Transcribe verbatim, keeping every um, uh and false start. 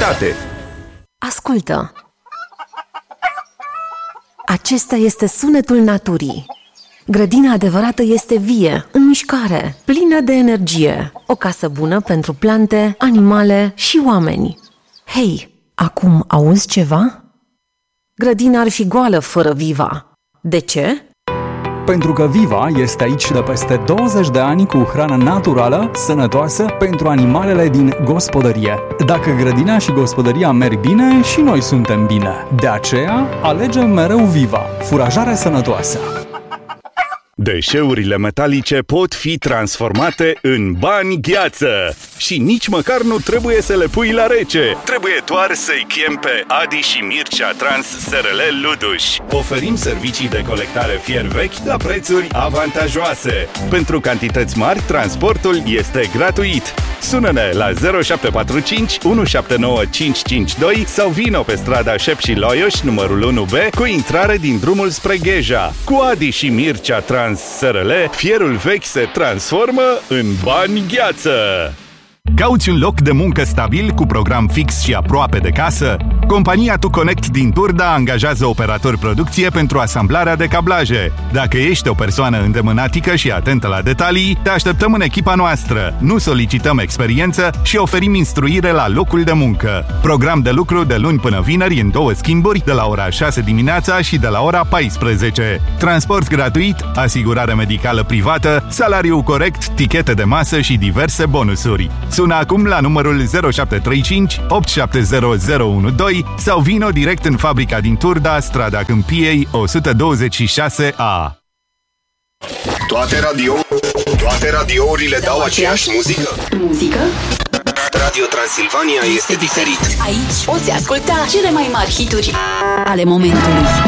calitate. Ascultă! Acesta este sunetul naturii. Grădina adevărată este vie, în mișcare, plină de energie. O casă bună pentru plante, animale și oameni. Hei, acum auzi ceva? Grădina ar fi goală fără Viva. De ce? Pentru că Viva este aici de peste douăzeci de ani cu hrană naturală, sănătoasă pentru animalele din gospodărie. Dacă grădina și gospodăria merg bine, și noi suntem bine. De aceea, alegem mereu Viva, furajare sănătoasă. Deșeurile metalice pot fi transformate în bani gheață și nici măcar nu trebuie să le pui la rece. Trebuie doar să-i chem pe Adi și Mircea Trans S R L Luduș. Oferim servicii de colectare fier vechi la prețuri avantajoase. Pentru cantități mari, transportul este gratuit. Sună-ne la zero șapte patru cinci unu șapte nouă cinci cinci doi sau vino pe strada Șep și Loioș, numărul unu B, cu intrare din drumul spre Gheja. Cu Adi și Mircea Trans S R L, fierul vechi se transformă în bani gheață. Cauți un loc de muncă stabil cu program fix și aproape de casă? Compania TuConnect din Turda angajează operatori producție pentru asamblarea de cablaje. Dacă ești o persoană îndemânatică și atentă la detalii, te așteptăm în echipa noastră. Nu solicităm experiență și oferim instruire la locul de muncă. Program de lucru de luni până vineri în două schimburi, de la ora șase dimineața și de la ora paisprezece. Transport gratuit, asigurare medicală privată, salariu corect, tichete de masă și diverse bonusuri. Sună acum la numărul zero șapte trei cinci opt șapte zero zero unu doi sau vino direct în fabrica din Turda, strada Câmpiei o sută douăzeci și șase A. Toate radio, toate radiourile dau, dau aceeași muzică. Muzică? Radio Transilvania este diferit. Aici poți asculta cele mai mari hituri ale momentului.